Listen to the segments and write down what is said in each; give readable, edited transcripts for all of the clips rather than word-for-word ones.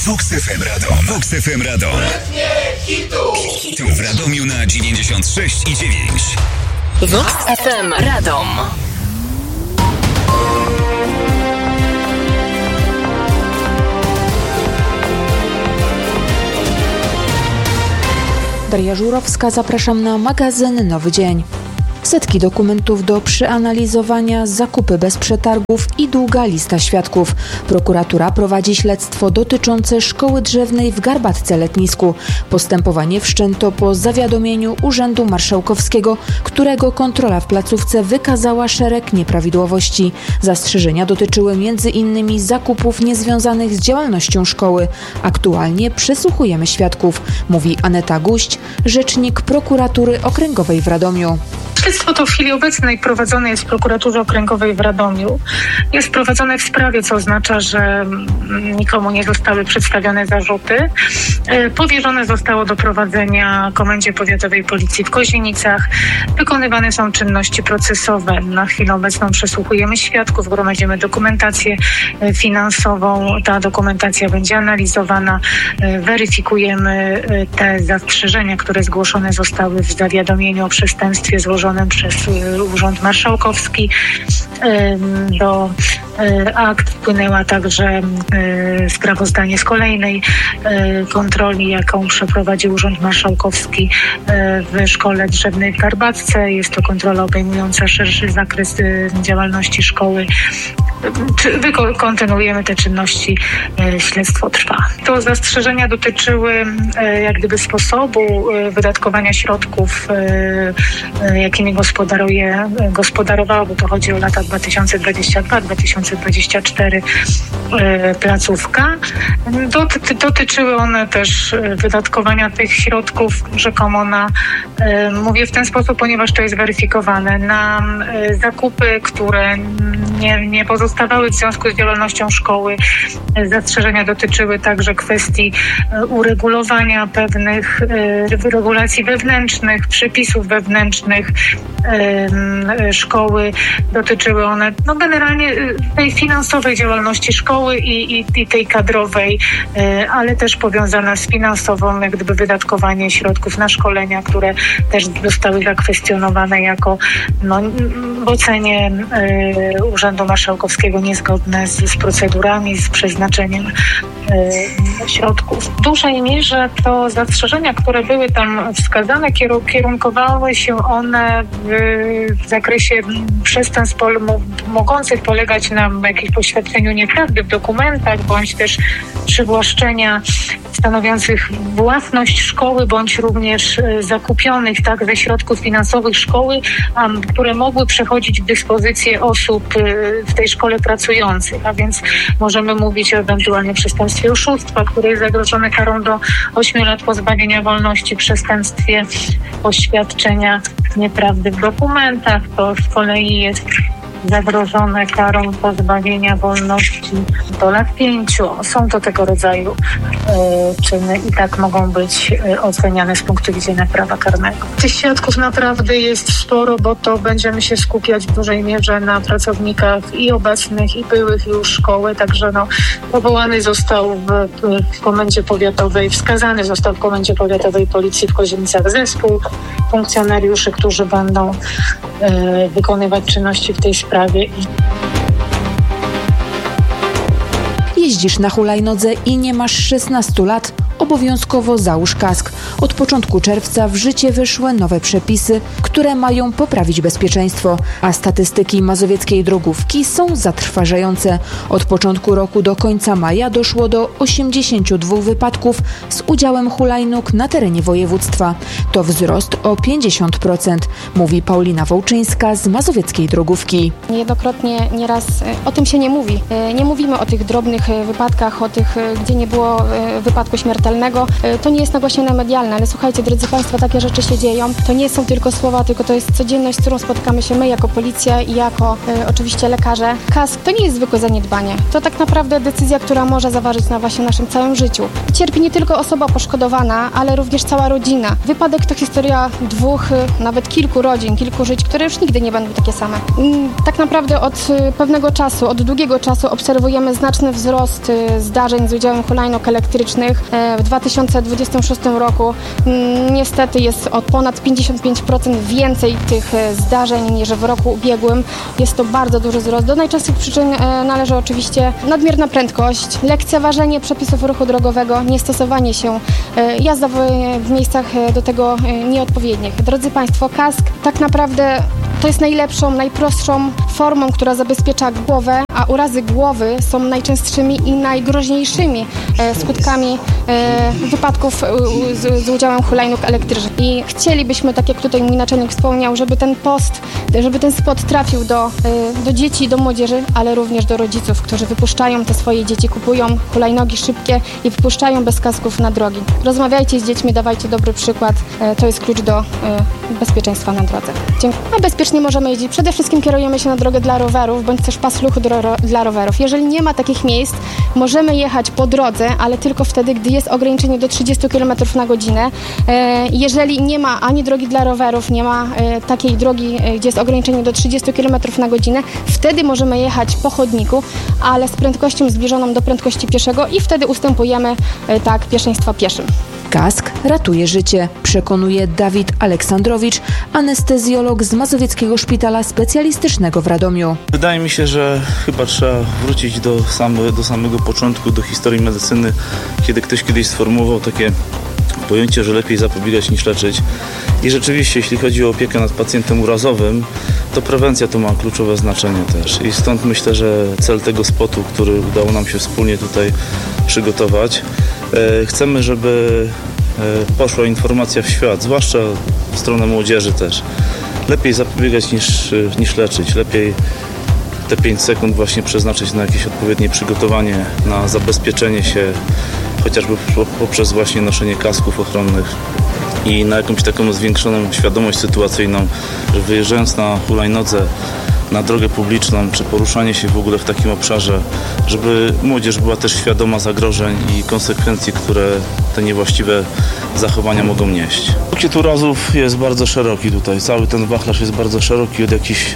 Vox FM Radom. Vox FM Radom. Hitu w Radomiu na 96,9. Vox FM Radom. Daria Żurowska, zapraszam na magazyn Nowy Dzień. Setki dokumentów do przeanalizowania, zakupy bez przetargów i długa lista świadków. Prokuratura prowadzi śledztwo dotyczące szkoły drzewnej w Garbatce-Letnisku. Postępowanie wszczęto po zawiadomieniu Urzędu Marszałkowskiego, którego kontrola w placówce wykazała szereg nieprawidłowości. Zastrzeżenia dotyczyły m.in. zakupów niezwiązanych z działalnością szkoły. Aktualnie przesłuchujemy świadków, mówi Aneta Guść, rzecznik Prokuratury Okręgowej w Radomiu. Śledztwo to w chwili obecnej prowadzone jest w Prokuraturze Okręgowej w Radomiu. Jest prowadzone w sprawie, co oznacza, że nikomu nie zostały przedstawione zarzuty. Powierzone zostało do prowadzenia Komendzie Powiatowej Policji w Kozienicach. Wykonywane są czynności procesowe. Na chwilę obecną przesłuchujemy świadków, gromadzimy dokumentację finansową. Ta dokumentacja będzie analizowana. Weryfikujemy te zastrzeżenia, które zgłoszone zostały w zawiadomieniu o przestępstwie złożonym przez Urząd Marszałkowski. Do akt wpłynęła także sprawozdanie z kolejnej kontroli, jaką przeprowadził Urząd Marszałkowski w szkole drzewnej w Garbatce. Jest to kontrola obejmująca szerszy zakres działalności szkoły. Kontynuujemy te czynności, śledztwo trwa. To zastrzeżenia dotyczyły jak gdyby sposobu wydatkowania środków, jakimi gospodarowała, bo to chodzi o lata 2022-2024 placówka. Dotyczyły one też wydatkowania tych środków rzekomo mówię w ten sposób, ponieważ to jest weryfikowane, na zakupy, które nie pozostawały w związku z działalnością szkoły. Zastrzeżenia dotyczyły także kwestii uregulowania pewnych regulacji wewnętrznych, przepisów wewnętrznych szkoły. Dotyczyły one generalnie tej finansowej działalności szkoły i tej kadrowej, ale też powiązana z finansową, jak gdyby wydatkowanie środków na szkolenia, które też zostały zakwestionowane jako w ocenie Urzędu Marszałkowskiego niezgodne z procedurami, z przeznaczeniem środków. W dużej mierze to zastrzeżenia, które były tam wskazane, kierunkowały się one w zakresie przestępstw mogących polegać na jakimś poświadczeniu nieprawdy w dokumentach, bądź też przywłaszczenia stanowiących własność szkoły, bądź również zakupionych ze środków finansowych szkoły, które mogły przechodzić w dyspozycję osób w tej szkole pracujących, a więc możemy mówić o ewentualnie przestępstwie oszustwa, które jest zagrożone karą do 8 lat pozbawienia wolności, przestępstwie poświadczenia nieprawdy w dokumentach, to z kolei jest zagrożone karą pozbawienia wolności do lat 5. Są to tego rodzaju czyny i tak mogą być oceniane z punktu widzenia prawa karnego. Tych świadków naprawdę jest sporo, bo to będziemy się skupiać w dużej mierze na pracownikach i obecnych, i byłych już szkoły, także powołany został w Komendzie Powiatowej, wskazany został w Komendzie Powiatowej Policji w Kozienicach zespół funkcjonariuszy, którzy będą wykonywać czynności w tej sprawie. Jeździsz na hulajnodze i nie masz 16 lat? Obowiązkowo załóż kask. Od początku czerwca w życie wyszły nowe przepisy, które mają poprawić bezpieczeństwo, a statystyki mazowieckiej drogówki są zatrważające. Od początku roku do końca maja doszło do 82 wypadków z udziałem hulajnóg na terenie województwa. To wzrost o 50%, mówi Paulina Wołczyńska z mazowieckiej drogówki. Niejednokrotnie nieraz o tym się nie mówi. Nie mówimy o tych drobnych wypadkach, o tych, gdzie nie było wypadku śmiertelnego, lokalnego. To nie jest nagłaśnione medialne, ale słuchajcie, drodzy Państwo, takie rzeczy się dzieją. To nie są tylko słowa, tylko to jest codzienność, z którą spotykamy się my jako policja i jako oczywiście lekarze. Kask to nie jest zwykłe zaniedbanie. To tak naprawdę decyzja, która może zaważyć na właśnie naszym całym życiu. Cierpi nie tylko osoba poszkodowana, ale również cała rodzina. Wypadek to historia dwóch, nawet kilku rodzin, kilku żyć, które już nigdy nie będą takie same. Tak naprawdę od pewnego czasu, od długiego czasu obserwujemy znaczny wzrost zdarzeń z udziałem hulajnóg elektrycznych. W 2026 roku niestety jest o ponad 55% więcej tych zdarzeń niż w roku ubiegłym. Jest to bardzo duży wzrost. Do najczęstszych przyczyn należy oczywiście nadmierna prędkość, lekceważenie przepisów ruchu drogowego, niestosowanie się, jazda w miejscach do tego nieodpowiednich. Drodzy Państwo, kask tak naprawdę to jest najlepszą, najprostszą formą, która zabezpiecza głowę, a urazy głowy są najczęstszymi i najgroźniejszymi skutkami wypadków z udziałem hulajnóg elektrycznych. I chcielibyśmy, tak jak tutaj mój naczelnik wspomniał, żeby ten spot trafił do dzieci, do młodzieży, ale również do rodziców, którzy wypuszczają te swoje dzieci, kupują hulajnogi szybkie i wypuszczają bez kasków na drogi. Rozmawiajcie z dziećmi, dawajcie dobry przykład. To jest klucz do bezpieczeństwa na drodze. Dziękuję. A bezpiecznie możemy jeździć. Przede wszystkim kierujemy się na drogę dla rowerów, bądź też pas ruchu dla rowerów. Jeżeli nie ma takich miejsc, możemy jechać po drodze, ale tylko wtedy, gdy jest ograniczenie do 30 km na godzinę. Jeżeli nie ma ani drogi dla rowerów, nie ma takiej drogi, gdzie jest ograniczenie do 30 km na godzinę, wtedy możemy jechać po chodniku, ale z prędkością zbliżoną do prędkości pieszego i wtedy ustępujemy pierwszeństwa pieszym. Kask ratuje życie, przekonuje Dawid Aleksandrowicz, anestezjolog z Mazowieckiego Szpitala Specjalistycznego w Radomiu. Wydaje mi się, że chyba trzeba wrócić do samego początku, do historii medycyny, kiedy ktoś kiedyś sformułował takie pojęcie, że lepiej zapobiegać niż leczyć. I rzeczywiście, jeśli chodzi o opiekę nad pacjentem urazowym, to prewencja to ma kluczowe znaczenie też. I stąd myślę, że cel tego spotu, który udało nam się wspólnie tutaj przygotować, chcemy, żeby poszła informacja w świat, zwłaszcza w stronę młodzieży też. Lepiej zapobiegać niż leczyć. Lepiej te 5 sekund właśnie przeznaczyć na jakieś odpowiednie przygotowanie, na zabezpieczenie się, chociażby poprzez właśnie noszenie kasków ochronnych i na jakąś taką zwiększoną świadomość sytuacyjną, że wyjeżdżając na hulajnodze na drogę publiczną, czy poruszanie się w ogóle w takim obszarze, żeby młodzież była też świadoma zagrożeń i konsekwencji, które te niewłaściwe zachowania mogą nieść. Bukiet urazów jest bardzo szeroki tutaj. Cały ten wachlarz jest bardzo szeroki, od jakichś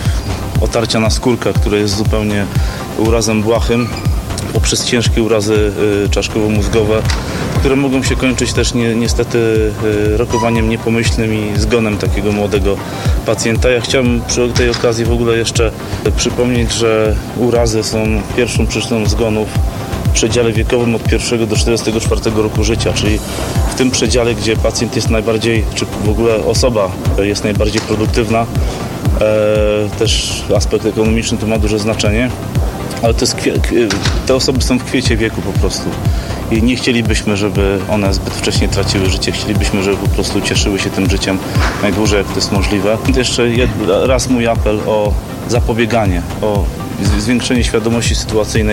otarcia na skórka, które jest zupełnie urazem błahym, poprzez ciężkie urazy czaszkowo-mózgowe, które mogą się kończyć też niestety rokowaniem niepomyślnym i zgonem takiego młodego pacjenta. Ja chciałbym przy tej okazji w ogóle jeszcze przypomnieć, że urazy są pierwszą przyczyną zgonów w przedziale wiekowym od 1 do 44 roku życia, czyli w tym przedziale, gdzie pacjent jest najbardziej, czy w ogóle osoba jest najbardziej produktywna. Też aspekt ekonomiczny to ma duże znaczenie, ale te osoby są w kwiecie wieku po prostu i nie chcielibyśmy, żeby one zbyt wcześnie traciły życie. Chcielibyśmy, żeby po prostu cieszyły się tym życiem najdłużej, jak to jest możliwe. Jeszcze raz mój apel o zapobieganie, o zwiększenie świadomości sytuacyjnej.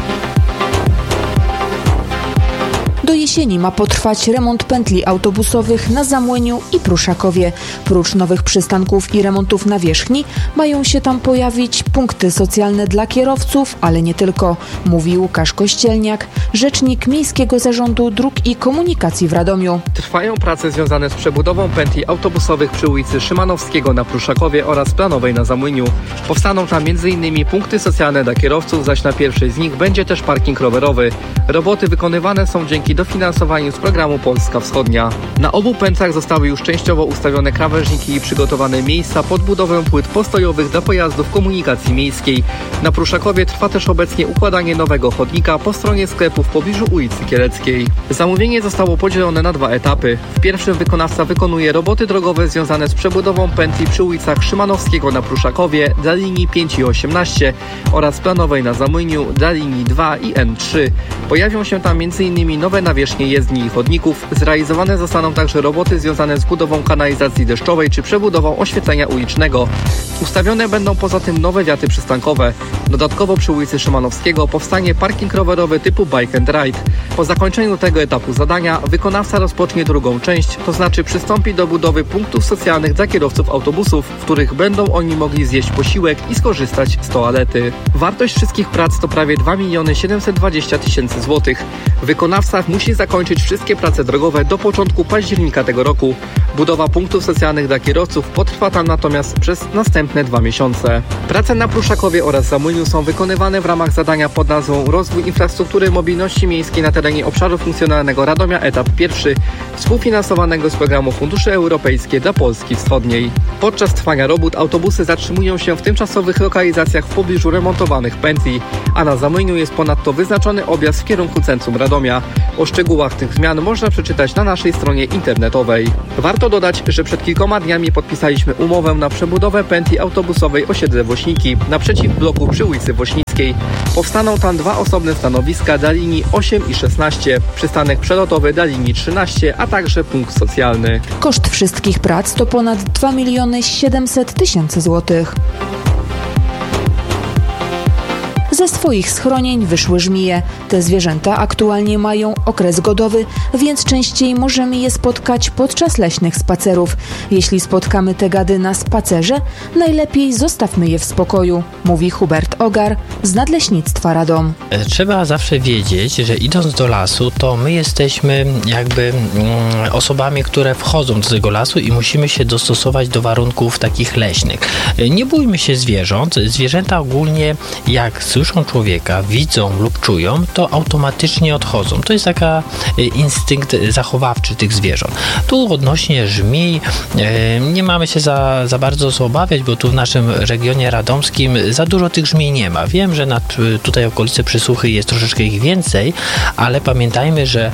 Do jesieni ma potrwać remont pętli autobusowych na Zamłyniu i Pruszakowie. Prócz nowych przystanków i remontów nawierzchni mają się tam pojawić punkty socjalne dla kierowców, ale nie tylko, mówi Łukasz Kościelniak, rzecznik Miejskiego Zarządu Dróg i Komunikacji w Radomiu. Trwają prace związane z przebudową pętli autobusowych przy ulicy Szymanowskiego na Pruszakowie oraz Planowej na Zamłyniu. Powstaną tam m.in. punkty socjalne dla kierowców, zaś na pierwszej z nich będzie też parking rowerowy. Roboty wykonywane są dzięki dofinansowaniu z programu Polska Wschodnia. Na obu pętlach zostały już częściowo ustawione krawężniki i przygotowane miejsca pod budowę płyt postojowych dla pojazdów komunikacji miejskiej. Na Pruszakowie trwa też obecnie układanie nowego chodnika po stronie sklepu w pobliżu ulicy Kieleckiej. Zamówienie zostało podzielone na 2 etapy. W pierwszym wykonawca wykonuje roboty drogowe związane z przebudową pętli przy ulicach Szymanowskiego na Pruszakowie dla linii 5 i 18 oraz Planowej na Zamłyniu dla linii 2 i N3. Pojawią się tam m.in. nowe nawierzchnie jezdni i chodników. Zrealizowane zostaną także roboty związane z budową kanalizacji deszczowej czy przebudową oświetlenia ulicznego. Ustawione będą poza tym nowe wiaty przystankowe. Dodatkowo przy ulicy Szymanowskiego powstanie parking rowerowy typu Bike and Ride. Po zakończeniu tego etapu zadania wykonawca rozpocznie drugą część, to znaczy przystąpi do budowy punktów socjalnych dla kierowców autobusów, w których będą oni mogli zjeść posiłek i skorzystać z toalety. Wartość wszystkich prac to prawie 2 720 000 złotych. Wykonawca musi zakończyć wszystkie prace drogowe do początku października tego roku. Budowa punktów socjalnych dla kierowców potrwa tam natomiast przez następne 2 miesiące. Prace na Pruszakowie oraz Zamójniu są wykonywane w ramach zadania pod nazwą Rozwój infrastruktury mobilności miejskiej na terenie obszaru funkcjonalnego Radomia etap pierwszy, współfinansowanego z programu Fundusze Europejskie dla Polski Wschodniej. Podczas trwania robót autobusy zatrzymują się w tymczasowych lokalizacjach w pobliżu remontowanych pętli, a na Zamójniu jest ponadto wyznaczony objazd w kierunku centrum Radomia. O szczegółach tych zmian można przeczytać na naszej stronie internetowej. Warto dodać, że przed kilkoma dniami podpisaliśmy umowę na przebudowę pętli autobusowej osiedle Wośniki naprzeciw bloku przy ulicy Wośnickiej. Powstaną tam 2 osobne stanowiska dla linii 8 i 16, przystanek przelotowy dla linii 13, a także punkt socjalny. Koszt wszystkich prac to ponad 2 700 000 złotych. Ze swoich schronień wyszły żmije. Te zwierzęta aktualnie mają okres godowy, więc częściej możemy je spotkać podczas leśnych spacerów. Jeśli spotkamy te gady na spacerze, najlepiej zostawmy je w spokoju, mówi Hubert Ogar z Nadleśnictwa Radom. Trzeba zawsze wiedzieć, że idąc do lasu, to my jesteśmy jakby osobami, które wchodzą do tego lasu i musimy się dostosować do warunków takich leśnych. Nie bójmy się zwierząt. Zwierzęta ogólnie jak słyszą człowieka, widzą lub czują, to automatycznie odchodzą. To jest taki instynkt zachowawczy tych zwierząt. Tu odnośnie żmij nie mamy się za bardzo co obawiać, bo tu w naszym regionie radomskim za dużo tych żmij nie ma. Wiem, że tutaj okolice Przysłuchy jest troszeczkę ich więcej, ale pamiętajmy, że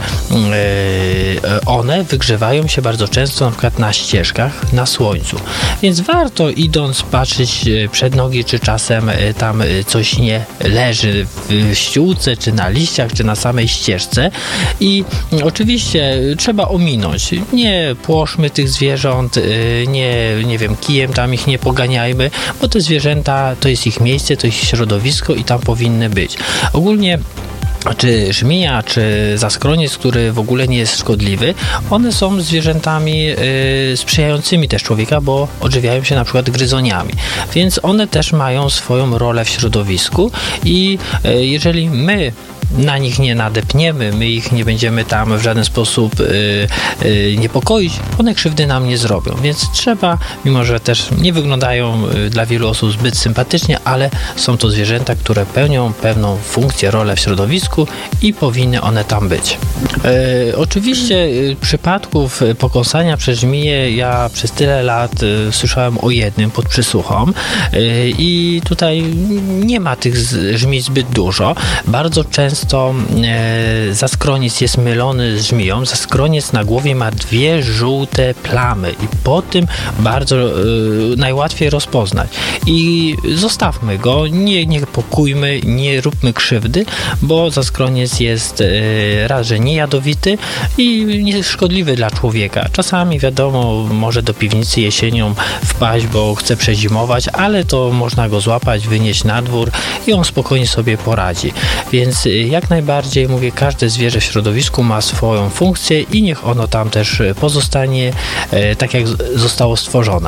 one wygrzewają się bardzo często na przykład na ścieżkach, na słońcu. Więc warto idąc patrzeć przed nogi, czy czasem tam coś nie leży w ściółce, czy na liściach, czy na samej ścieżce i oczywiście trzeba ominąć. Nie płoszmy tych zwierząt, nie wiem, kijem tam ich nie poganiajmy, bo te zwierzęta to jest ich miejsce, to ich środowisko i tam powinny być. Ogólnie czy żmija, czy zaskroniec, który w ogóle nie jest szkodliwy, one są zwierzętami sprzyjającymi też człowieka, bo odżywiają się na przykład gryzoniami. Więc one też mają swoją rolę w środowisku i jeżeli my na nich nie nadepniemy, my ich nie będziemy tam w żaden sposób niepokoić, one krzywdy nam nie zrobią. Więc trzeba, mimo że też nie wyglądają dla wielu osób zbyt sympatycznie, ale są to zwierzęta, które pełnią pewną funkcję, rolę w środowisku i powinny one tam być. Oczywiście przypadków pokąsania przez żmiję ja przez tyle lat słyszałem o jednym pod Przysłuchą i tutaj nie ma tych żmij zbyt dużo. Bardzo często zaskroniec jest mylony z żmiją. Zaskroniec na głowie ma 2 żółte plamy i po tym bardzo najłatwiej rozpoznać. I zostawmy go, nie pokójmy, nie róbmy krzywdy, bo zaskroniec jest raz, że niejadowity i nieszkodliwy dla człowieka. Czasami wiadomo, może do piwnicy jesienią wpaść, bo chce przezimować, ale to można go złapać, wynieść na dwór i on spokojnie sobie poradzi. Więc jak najbardziej, mówię, każde zwierzę w środowisku ma swoją funkcję i niech ono tam też pozostanie tak, jak zostało stworzone.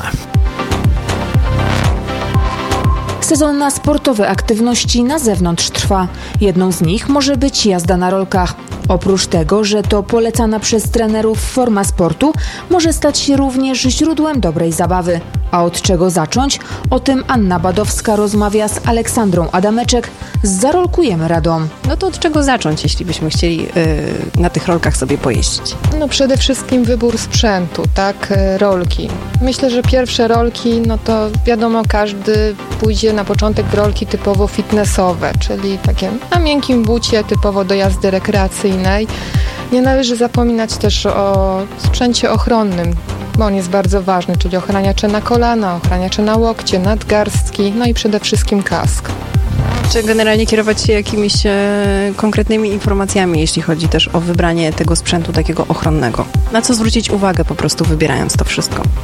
Sezon na sportowe aktywności na zewnątrz trwa. Jedną z nich może być jazda na rolkach. Oprócz tego, że to polecana przez trenerów forma sportu, może stać się również źródłem dobrej zabawy. A od czego zacząć? O tym Anna Badowska rozmawia z Aleksandrą Adameczek z Zarolkujemy Radom. No to od czego zacząć, jeśli byśmy chcieli na tych rolkach sobie pojeździć? No przede wszystkim wybór sprzętu, tak? Rolki. Myślę, że pierwsze rolki, no to wiadomo, każdy pójdzie na początek w rolki typowo fitnessowe, czyli takie na miękkim bucie, typowo do jazdy rekreacyjnej. Nie należy zapominać też o sprzęcie ochronnym, bo on jest bardzo ważny, czyli ochraniacze na kolana, ochraniacze na łokcie, nadgarstki, no i przede wszystkim kask. Czy generalnie kierować się jakimiś konkretnymi informacjami, jeśli chodzi też o wybranie tego sprzętu takiego ochronnego? Na co zwrócić uwagę po prostu wybierając to wszystko?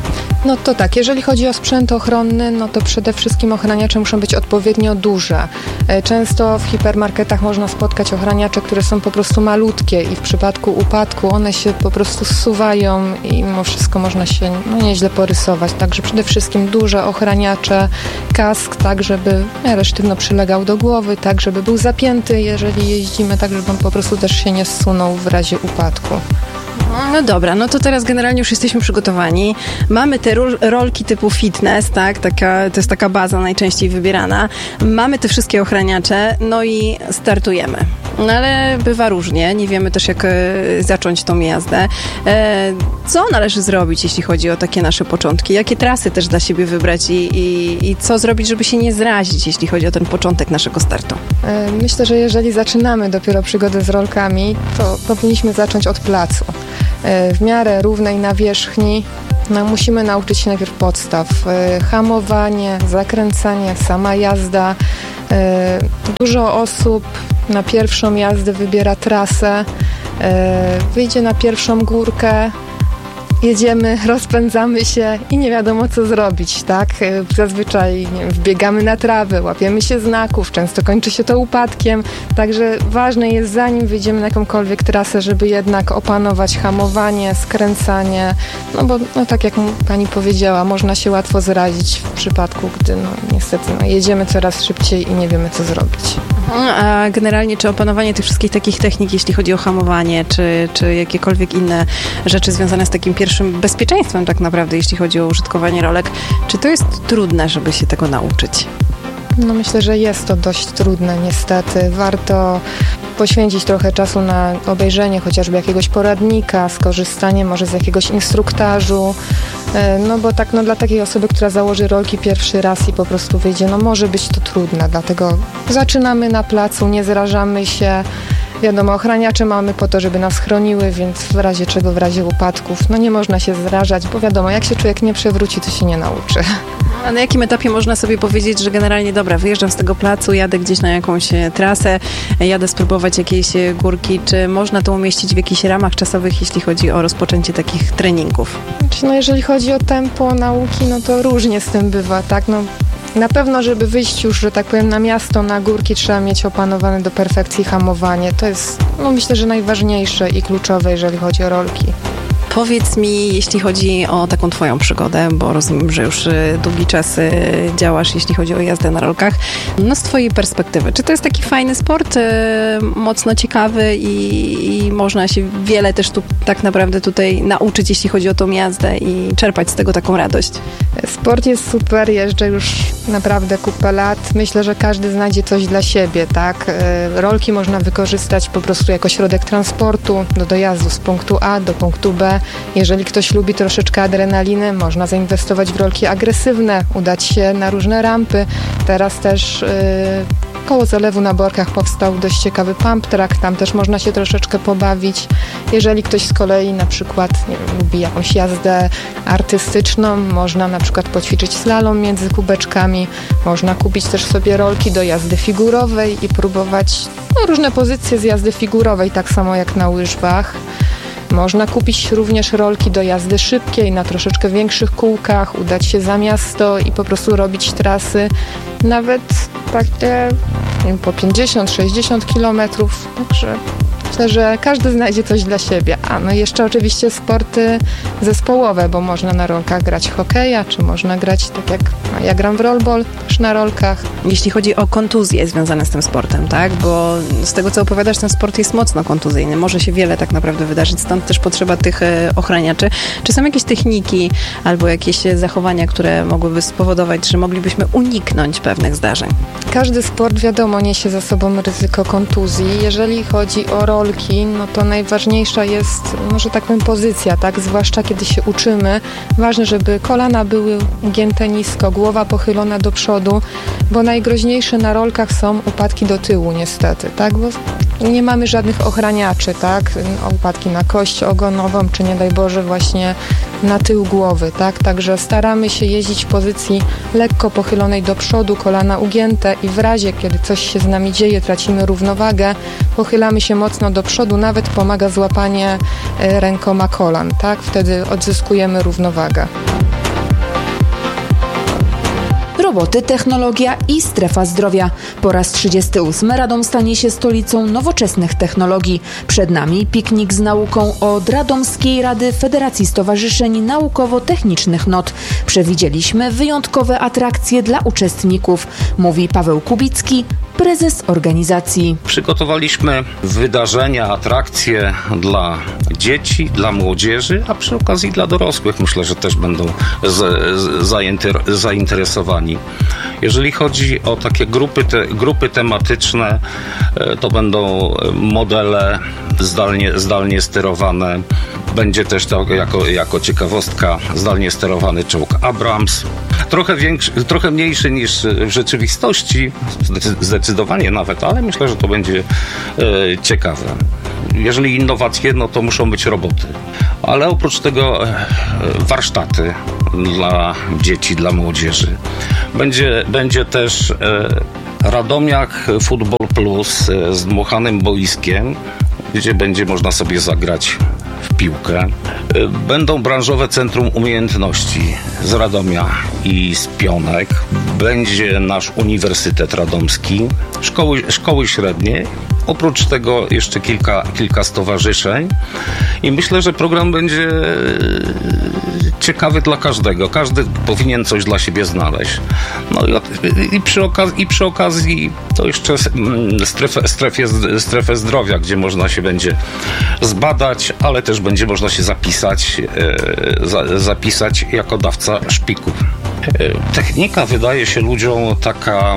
No to tak, jeżeli chodzi o sprzęt ochronny, no to przede wszystkim ochraniacze muszą być odpowiednio duże. Często w hipermarketach można spotkać ochraniacze, które są po prostu malutkie i w przypadku upadku one się po prostu zsuwają i mimo wszystko można się nieźle porysować. Także przede wszystkim duże ochraniacze, kask, tak żeby w miarę sztywno przylegał do głowy, tak żeby był zapięty, jeżeli jeździmy, tak żeby on po prostu też się nie zsunął w razie upadku. No dobra, no to teraz generalnie już jesteśmy przygotowani. Mamy te rolki typu fitness, tak? To jest taka baza najczęściej wybierana. Mamy te wszystkie ochraniacze, no i startujemy. No ale bywa różnie, nie wiemy też jak zacząć tą jazdę. Co należy zrobić, jeśli chodzi o takie nasze początki? Jakie trasy też dla siebie wybrać i co zrobić, żeby się nie zrazić, jeśli chodzi o ten początek naszego startu? Myślę, że jeżeli zaczynamy dopiero przygodę z rolkami, to powinniśmy zacząć od placu. W miarę równej nawierzchni musimy nauczyć się najpierw podstaw. Hamowanie, zakręcanie, sama jazda. Dużo osób na pierwszą jazdę wybiera trasę, wyjdzie na pierwszą górkę, jedziemy, rozpędzamy się i nie wiadomo co zrobić, tak? Zazwyczaj wbiegamy na trawę, łapiemy się znaków, często kończy się to upadkiem, także ważne jest zanim wyjdziemy na jakąkolwiek trasę, żeby jednak opanować hamowanie, skręcanie, no bo tak jak pani powiedziała, można się łatwo zrazić w przypadku, gdy niestety jedziemy coraz szybciej i nie wiemy co zrobić. A generalnie czy opanowanie tych wszystkich takich technik, jeśli chodzi o hamowanie, czy jakiekolwiek inne rzeczy związane z takim pierwszym bezpieczeństwem tak naprawdę, jeśli chodzi o użytkowanie rolek, czy to jest trudne, żeby się tego nauczyć? No myślę, że jest to dość trudne niestety. Warto poświęcić trochę czasu na obejrzenie chociażby jakiegoś poradnika, skorzystanie może z jakiegoś instruktażu, no bo tak dla takiej osoby, która założy rolki pierwszy raz i po prostu wyjdzie, może być to trudne, dlatego zaczynamy na placu, nie zrażamy się. Wiadomo, ochraniacze mamy po to, żeby nas chroniły, więc w razie czego, w razie upadków, nie można się zrażać, bo wiadomo, jak się człowiek nie przewróci, to się nie nauczy. A na jakim etapie można sobie powiedzieć, że generalnie dobra, wyjeżdżam z tego placu, jadę gdzieś na jakąś trasę, jadę spróbować jakiejś górki, czy można to umieścić w jakichś ramach czasowych, jeśli chodzi o rozpoczęcie takich treningów? Jeżeli chodzi o tempo nauki, to różnie z tym bywa, tak? Na pewno, żeby wyjść już, że tak powiem, na miasto, na górki, trzeba mieć opanowane do perfekcji hamowanie. To jest, myślę, że najważniejsze i kluczowe, jeżeli chodzi o rolki. Powiedz mi, jeśli chodzi o taką twoją przygodę, bo rozumiem, że już długi czas działasz, jeśli chodzi o jazdę na rolkach, z twojej perspektywy, czy to jest taki fajny sport, mocno ciekawy i można się wiele też tu tak naprawdę tutaj nauczyć, jeśli chodzi o tą jazdę i czerpać z tego taką radość? Sport jest super, jeżdżę już naprawdę kupę lat. Myślę, że każdy znajdzie coś dla siebie, tak? Rolki można wykorzystać po prostu jako środek transportu do dojazdu z punktu A do punktu B. Jeżeli ktoś lubi troszeczkę adrenaliny, można zainwestować w rolki agresywne, udać się na różne rampy. Teraz też koło zalewu na Borkach powstał dość ciekawy pump track, tam też można się troszeczkę pobawić. Jeżeli ktoś z kolei na przykład lubi jakąś jazdę artystyczną, można na przykład poćwiczyć slalom między kubeczkami, można kupić też sobie rolki do jazdy figurowej i próbować różne pozycje z jazdy figurowej, tak samo jak na łyżwach. Można kupić również rolki do jazdy szybkiej na troszeczkę większych kółkach, udać się za miasto i po prostu robić trasy nawet takie po 50-60 kilometrów. Także myślę, że każdy znajdzie coś dla siebie. Jeszcze oczywiście sporty zespołowe, bo można na rolkach grać hokeja, czy można grać tak jak ja gram w rollball, też na rolkach. Jeśli chodzi o kontuzje związane z tym sportem, tak? Bo z tego, co opowiadasz, ten sport jest mocno kontuzyjny. Może się wiele tak naprawdę wydarzyć, stąd też potrzeba tych ochraniaczy. Czy są jakieś techniki albo jakieś zachowania, które mogłyby spowodować, że moglibyśmy uniknąć pewnych zdarzeń? Każdy sport, wiadomo, niesie za sobą ryzyko kontuzji. Jeżeli chodzi o rolki, to najważniejsza jest, że tak powiem, pozycja, tak? Zwłaszcza kiedy się uczymy. Ważne, żeby kolana były ugięte nisko, głowa pochylona do przodu, bo najgroźniejsze na rolkach są upadki do tyłu niestety, tak? Bo nie mamy żadnych ochraniaczy, tak? Upadki na kość ogonową, czy nie daj Boże właśnie na tył głowy, tak? Także staramy się jeździć w pozycji lekko pochylonej do przodu, kolana ugięte i w razie, kiedy coś się z nami dzieje, tracimy równowagę, pochylamy się mocno do przodu, nawet pomaga złapanie rękoma kolan, tak? Wtedy odzyskujemy równowagę. Roboty, technologia i strefa zdrowia. Po raz 38 Radom stanie się stolicą nowoczesnych technologii. Przed nami piknik z nauką od Radomskiej Rady Federacji Stowarzyszeń Naukowo-Technicznych NOT. Przewidzieliśmy wyjątkowe atrakcje dla uczestników, mówi Paweł Kubicki, prezes organizacji. Przygotowaliśmy wydarzenia, atrakcje dla dzieci, dla młodzieży, a przy okazji dla dorosłych. Myślę, że też będą zainteresowani. Jeżeli chodzi o takie grupy tematyczne, to będą modele zdalnie sterowane. Będzie też to jako ciekawostka zdalnie sterowany czołg Abrams. Trochę mniejszy niż w rzeczywistości, zdecydowanie nawet, ale myślę, że to będzie ciekawe. Jeżeli innowacje, no to muszą być roboty. Ale oprócz tego warsztaty dla dzieci, dla młodzieży. Będzie też Radomiak Football Plus z dmuchanym boiskiem, gdzie będzie można sobie zagrać w piłkę. Będą branżowe centrum umiejętności z Radomia i z Pionek. Będzie nasz Uniwersytet Radomski, szkoły średnie. Oprócz tego jeszcze kilka stowarzyszeń i myślę, że program będzie ciekawy dla każdego. Każdy powinien coś dla siebie znaleźć. No i przy okazji to jeszcze strefę zdrowia, gdzie można się będzie zbadać, ale też będzie można się zapisać jako dawca szpików. Technika wydaje się ludziom taka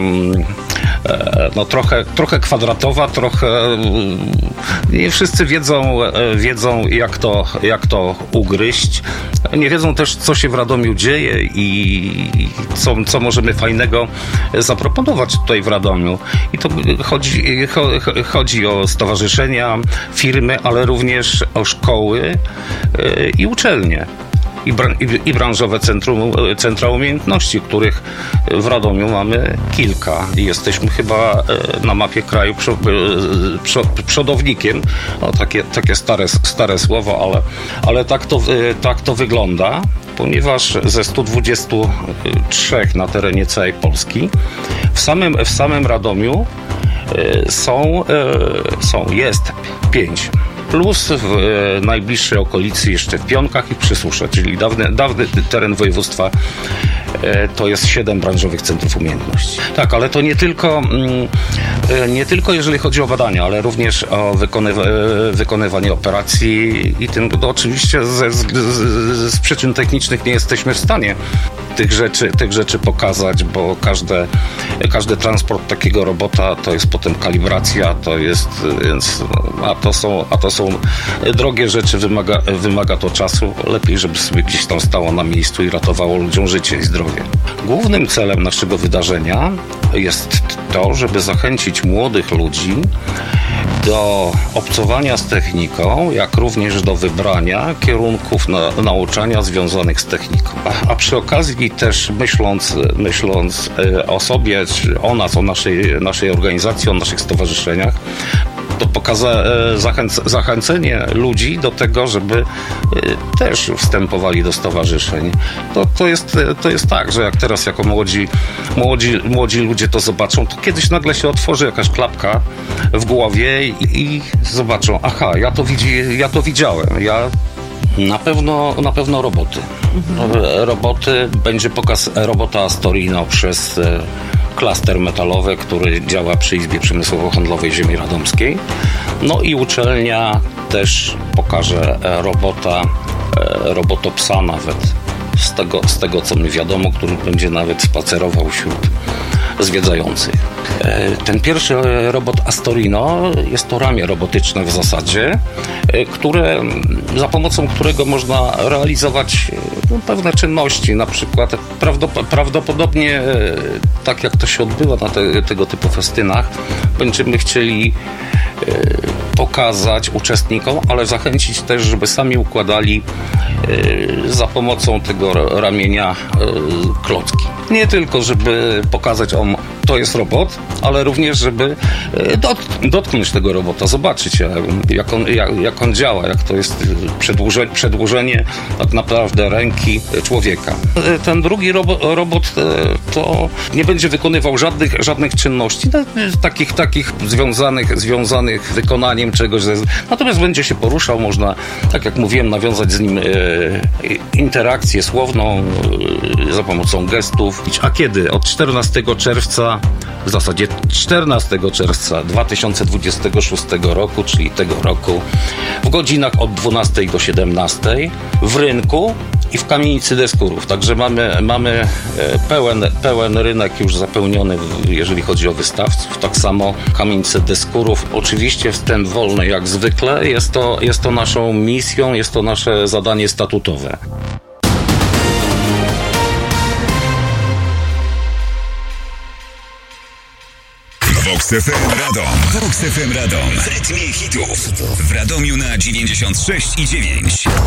trochę kwadratowa, nie wszyscy wiedzą jak to ugryźć. Nie wiedzą też, co się w Radomiu dzieje i co możemy fajnego zaproponować tutaj w Radomiu. I to chodzi o stowarzyszenia, firmy, ale również o szkoły i uczelnie. I branżowe centra umiejętności, których w Radomiu mamy kilka. I jesteśmy chyba na mapie kraju przodownikiem. No, takie stare słowo, ale tak to wygląda, ponieważ ze 123 na terenie całej Polski w samym Radomiu jest 5. Plus w najbliższej okolicy jeszcze w Pionkach i w Przysusze, czyli dawny teren województwa, to jest 7 branżowych centrów umiejętności. Tak, ale to nie tylko jeżeli chodzi o badania, ale również o wykonywanie operacji i tym, to oczywiście z przyczyn technicznych nie jesteśmy w stanie tych rzeczy pokazać, bo każdy transport takiego robota to jest potem kalibracja, a to są drogie rzeczy, wymaga to czasu. Lepiej, żeby sobie gdzieś tam stało na miejscu i ratowało ludziom życie i zdrowie. Głównym celem naszego wydarzenia jest to, żeby zachęcić młodych ludzi do obcowania z techniką, jak również do wybrania kierunków nauczania związanych z techniką. A przy okazji też myśląc o sobie, o nas, o naszej organizacji, o naszych stowarzyszeniach, to zachęcenie ludzi do tego, żeby też wstępowali do stowarzyszeń. To jest tak, że jak teraz jako młodzi ludzie to zobaczą, to kiedyś nagle się otworzy jakaś klapka w głowie i zobaczą, aha, ja to widziałem, na pewno roboty. Roboty, będzie pokaz robota Astorino przez klaster metalowy, który działa przy Izbie Przemysłowo-Handlowej Ziemi Radomskiej. No i uczelnia też pokaże robotopsa nawet. Z tego co mi wiadomo, który będzie nawet spacerował wśród zwiedzających. Ten pierwszy robot Astorino jest to ramię robotyczne w zasadzie, za pomocą którego można realizować pewne czynności, na przykład prawdopodobnie tak jak to się odbywa na tego typu festynach, będziemy chcieli pokazać uczestnikom, ale zachęcić też, żeby sami układali za pomocą tego ramienia klocki. Nie tylko, żeby pokazać, to jest robot, ale również, żeby dotknąć tego robota, zobaczyć, jak on działa, jak to jest przedłużenie tak naprawdę ręki człowieka. Ten drugi robot to nie będzie wykonywał żadnych czynności, takich związanych z wykonaniem czegoś. Natomiast będzie się poruszał, można, tak jak mówiłem, nawiązać z nim interakcję słowną za pomocą gestów. A kiedy? Od 14 czerwca, w zasadzie 14 czerwca 2026 roku, czyli tego roku, w godzinach od 12 do 17 w rynku i w kamienicy Deskurów. Także mamy pełen rynek już zapełniony, jeżeli chodzi o wystawców. Tak samo kamienicę Deskurów. Oczywiście wstęp wolny jak zwykle. Jest to naszą misją, jest to nasze zadanie statutowe. Vox FM Radom. Vox FM Radom. W rytmie hitów. W Radomiu na 96,9.